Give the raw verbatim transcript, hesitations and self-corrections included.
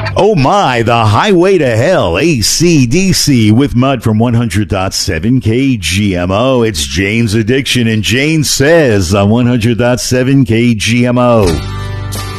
Oh my, the highway to hell, A C D C with Mud from one hundred point seven K G M O. It's Jane's Addiction, and Jane says on one hundred point seven K G M O.